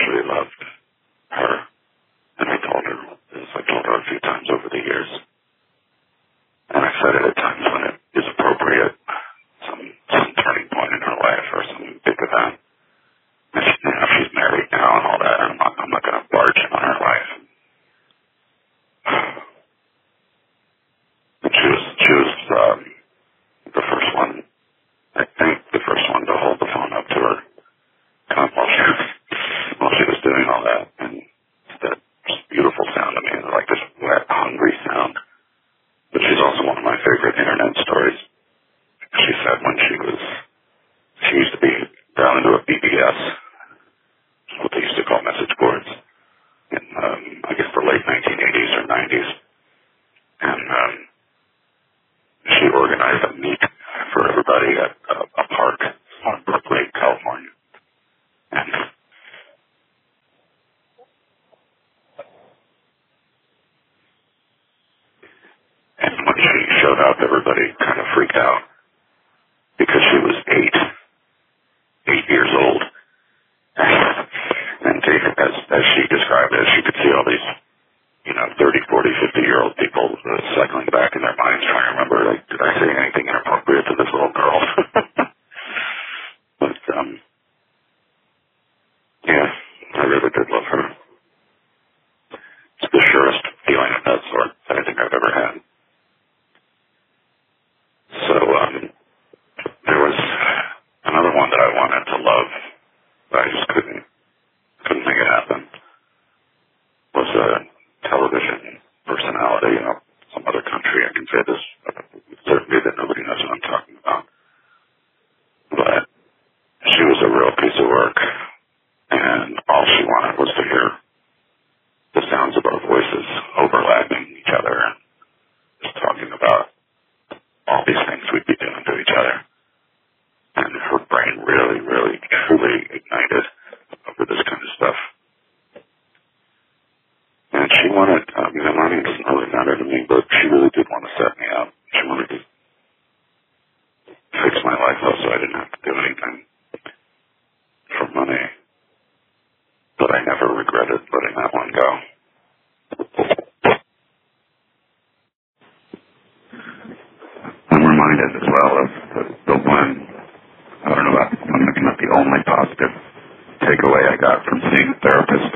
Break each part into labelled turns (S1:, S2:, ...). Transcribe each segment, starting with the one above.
S1: actually loved her. And I told her, as I told her a few times over the years. And I said it at times when it is appropriate, some turning point in her life or some big event. And she, she's married now and all that. And I'm not going to barge in on her life. But she was the first one, I think, the first one to hold the phone up to her while she was doing all that. And that beautiful sound. I mean, like this wet, hungry sound. But she's also one of my favorite internet stories. She said when she used to be down into a BBS, what they used to call message boards, in, I guess the late 1980s or 90s. And she organized a meet for everybody at a park on Berkeley, California. And when she showed up, everybody kind of freaked out because she was 8 years old. And as she described it, she could see all these, 30, 40, 50-year-old people cycling back in their minds trying to remember, like, did I say anything inappropriate to this little girl? But, yeah, I really did love her. It's the surest feeling of that sort that I think I've ever had. So, there was another one that I wanted to love, but I just couldn't make it happen. Was a television personality, some other country. I can say this with certainty that nobody knows what I'm talking about. But she was a real piece of work, and all she wanted was to hear the sounds of our voices overlapping each other and just talking about all these things we'd be doing to each other. And her brain really, really, truly ignited over this kind of stuff. And she wanted, money doesn't really matter to me, but she really did want to set me up. She wanted to fix my life up so I didn't have to do anything for money. But I never regretted letting that one go. I'm reminded as well of the one, I don't know about, maybe not the only positive takeaway I got from seeing a therapist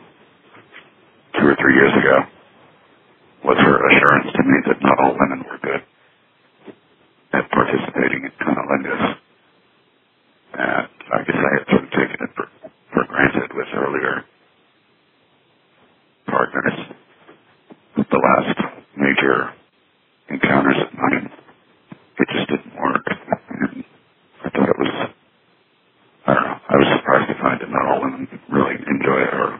S1: 2 or 3 years ago was her assurance to me that not all women were good at participating in cunnilingus. And I guess I had sort of taken it for granted with earlier partners. The last major encounters of mine, it just didn't work. And I thought it was, I don't know, I was surprised to find that not all women really enjoy it or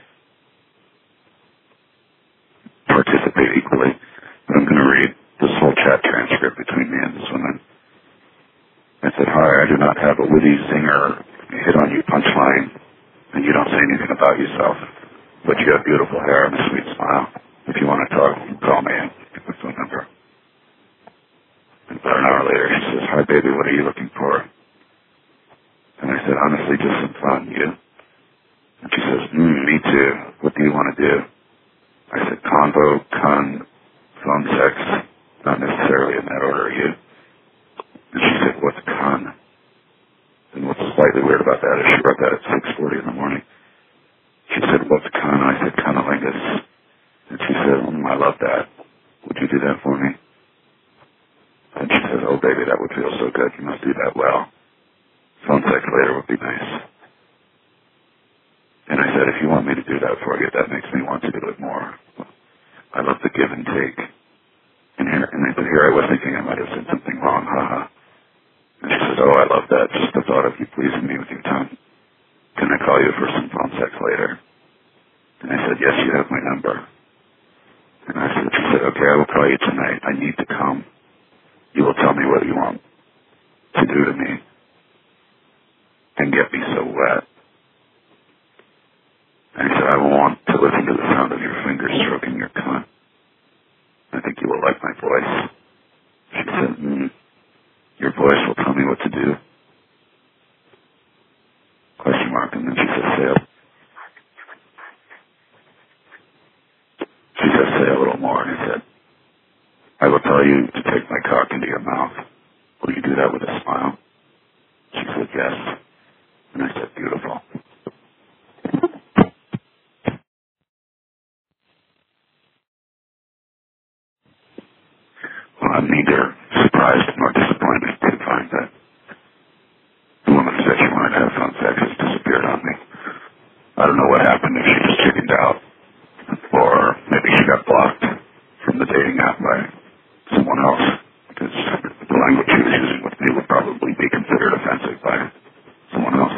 S1: participate equally. But I'm going to read this whole chat transcript between me and this woman. I said, hi, I do not have a witty zinger, hit on you punchline, and you don't say anything about yourself, but you have beautiful hair and a sweet smile. If you want to talk, call me and get my phone number. And about an hour later, she says, hi, baby, what are you looking for? And I said, honestly, just some fun, you? And she says, me too. What do you want to do? I said, convo, phone sex, not necessarily in that order, you? And she said, what's con? And what's slightly weird about that is she wrote that at 6:40 in the morning. She said, what's con? I said, cunnilingus. And she said, I love that. Would you do that for me? And she said, oh, baby, that would feel so good. You must do that well. Phone sex later would be nice. And I said, if you want me to do that for you, that makes me want to do it more. I love the give and take. And here I was thinking I might have said something wrong, haha. And she says, oh, I love that. Just the thought of you pleasing me with your tongue. Can I call you for some phone sex later? And I said, yes, you have my number. And she said, okay, I will call you tonight. I need to come. You will tell me what you want to do to me and get me so wet. And I said, I want to listen to the sound of your fingers stroking your cunt. I think you will like my voice. She said, your voice will tell me what to do. Question mark, and then she said, say my cock into your mouth. Will you do that with a smile? She said yes. And I said, beautiful. Well, I'm neither surprised nor disappointed to find that the woman who said she wanted to have phone sex has disappeared on me. I don't know what happened, if she just chickened out, or maybe she got blocked from the dating app by someone else, because the language she was using with me would probably be considered offensive by someone else.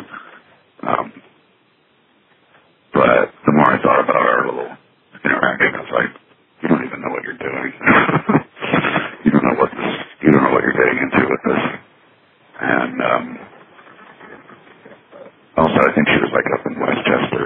S1: But the more I thought about our little interaction, I was like, you don't even know what you're doing. You don't know what you're getting into with this. And also, I think she was like up in West